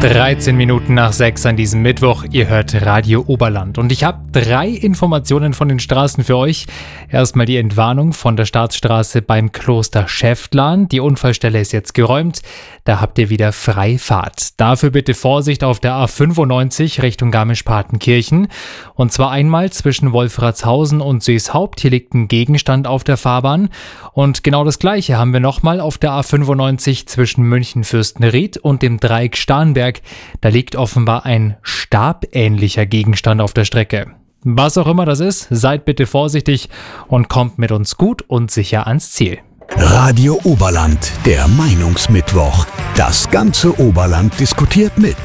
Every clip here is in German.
13 Minuten nach 6 an diesem Mittwoch. Ihr hört Radio Oberland. Und ich habe 3 Informationen von den Straßen für euch. Erstmal die Entwarnung von der Staatsstraße beim Kloster Schäftlarn. Die Unfallstelle ist jetzt geräumt. Da habt ihr wieder Freifahrt. Dafür bitte Vorsicht auf der A95 Richtung Garmisch-Partenkirchen. Und zwar einmal zwischen Wolfratshausen und Seeshaupt. Hier liegt ein Gegenstand auf der Fahrbahn. Und genau das Gleiche haben wir nochmal auf der A95 zwischen München-Fürstenried und dem Dreieck Starnberg. Da liegt offenbar ein stabähnlicher Gegenstand auf der Strecke. Was auch immer das ist, seid bitte vorsichtig und kommt mit uns gut und sicher ans Ziel. Radio Oberland, der Meinungsmittwoch. Das ganze Oberland diskutiert mit.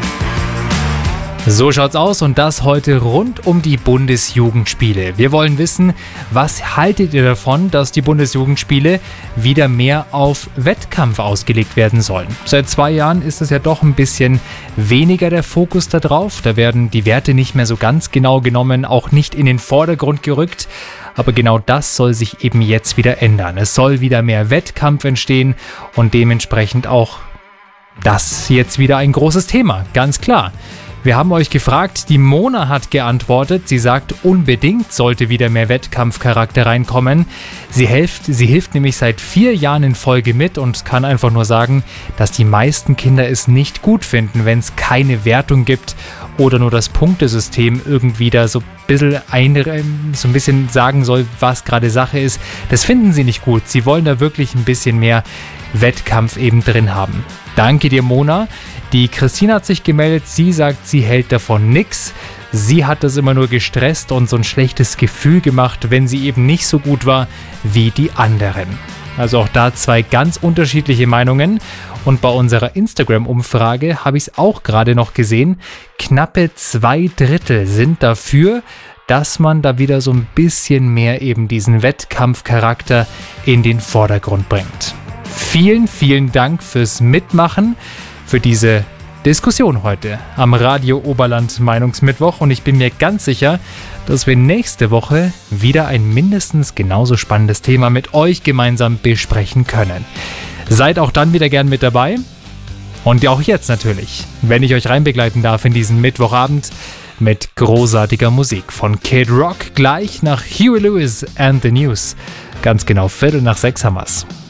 So schaut's aus und das heute rund um die Bundesjugendspiele. Wir wollen wissen, was haltet ihr davon, dass die Bundesjugendspiele wieder mehr auf Wettkampf ausgelegt werden sollen? Seit 2 Jahren ist es ja doch ein bisschen weniger der Fokus da drauf. Da werden die Werte nicht mehr so ganz genau genommen, auch nicht in den Vordergrund gerückt. Aber genau das soll sich eben jetzt wieder ändern. Es soll wieder mehr Wettkampf entstehen und dementsprechend auch das jetzt wieder ein großes Thema, ganz klar. Wir haben euch gefragt, die Mona hat geantwortet. Sie sagt, unbedingt sollte wieder mehr Wettkampfcharakter reinkommen. Sie hilft nämlich seit 4 Jahren in Folge mit und kann einfach nur sagen, dass die meisten Kinder es nicht gut finden, wenn es keine Wertung gibt oder nur das Punktesystem irgendwie da so ein bisschen sagen soll, was gerade Sache ist. Das finden sie nicht gut. Sie wollen da wirklich ein bisschen mehr Wettkampf eben drin haben. Danke dir, Mona. Die Christine hat sich gemeldet, sie sagt, sie hält davon nix. Sie hat das immer nur gestresst und so ein schlechtes Gefühl gemacht, wenn sie eben nicht so gut war wie die anderen. Also auch da 2 ganz unterschiedliche Meinungen. Und bei unserer Instagram-Umfrage habe ich es auch gerade noch gesehen. Knappe 2/3 sind dafür, dass man da wieder so ein bisschen mehr eben diesen Wettkampfcharakter in den Vordergrund bringt. Vielen, vielen Dank fürs Mitmachen, für diese Diskussion heute am Radio Oberland Meinungsmittwoch. Und ich bin mir ganz sicher, dass wir nächste Woche wieder ein mindestens genauso spannendes Thema mit euch gemeinsam besprechen können. Seid auch dann wieder gern mit dabei. Und auch jetzt natürlich, wenn ich euch reinbegleiten darf in diesen Mittwochabend mit großartiger Musik von Kid Rock gleich nach Huey Lewis and the News. Ganz genau 5:45 haben wir's.